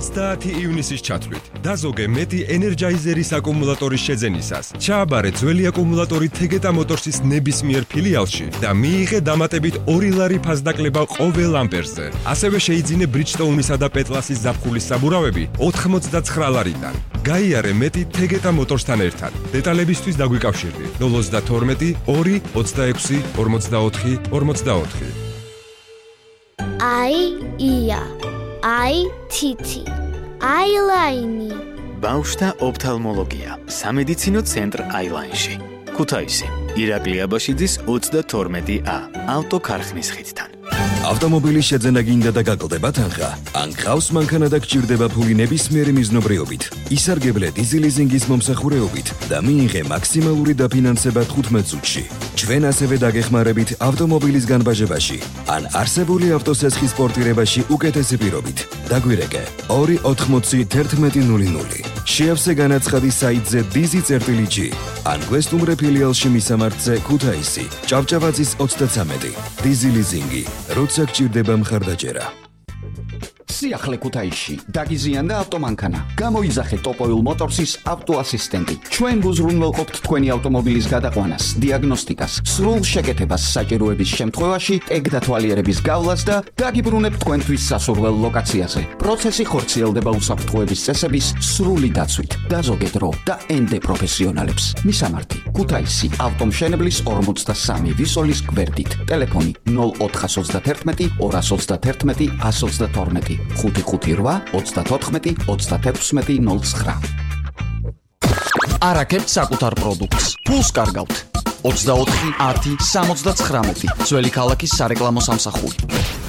30 ივნისის ჩათვლით. დაზოგე მეტი ენერჯაიზერის აკუმულატორის შეძენისას. ჩააბარე ძველი აკუმულატორი Tegeta Motors-ის ნებისმიერ ფილიალში და მიიღე დამატებით 2 ლარი ფასდაკლება ყოველ ამპერზე. ასევე შეიძინე Bridgestone-ისა და Petlas-ის ზაფხულის საბურავები 89 ლარიდან. გაიარე მეტი Tegeta Motors-თან ერთად. დეტალებისთვის დაგვიკავშირდი 032 2 26 44 44. ია თითი აილაინი ბავშვთა ოფთალმოლოგია სამედიცინო ცენტრ აილაინში ქუთაისი ირაკლი აბაშიძის 32A ავტოქარხნის ხიდთან ავტომობილის შეძენა გინდა და გაკლდება თანხა ან გყავს მანქანა და გჭირდება ფული ნებისმიერი მიზნობრიობით ისარგებლე დიზელიზინგის მომსახურეობით და მიიღე მაქსიმალური დაფინანსება 15 წუთში ჩვენ ასევე დაგეხმარებით ავტომობილის განბაჟებაში ან არსებული ავტოსესხის პორტირებაში უკეთესი პირობით დაგვირეკე 2801100 შეავსე განაცხადი საიტზე dizi.g ან გვესტუმრე ფილიალში მისამართზე ქუთაისი ჭავჭავაძის 33 დიზელიზინგი როცა გჭირდება მხარდაჭერა სიახლე ქუთაისში დაგიზიანდა ავტომანქანა გამოიძახე ტოპოილ მოტორსის ავტოასისტენტი ჩვენ გუზრუნველყოფთ თქვენი ავტომობილის გადაყვანას დიაგნოსტიკას სრულ შეკეთებას საჭიროების შემთხვევაში ტეგ დათვალიერების გავლას და დაგიბრუნებთ თქვენთვის სასურველ ლოკაციაზე პროცესი ხორციელდება უსაფრთხოების წესების სრული დაცვით დაზოგე დრო და ენდე პროფესიონალებს მისამართი ქუთაისი ავტომშენებლის 43 ვისოლის გვერდით ტელეფონი 0431 231 122 558-34-36-09. არაკებთ საკუთარ პროდუქტს. ფულს კარგავთ. 24-10-79. ძველი ქალაქის სარეკლამო სამსახური.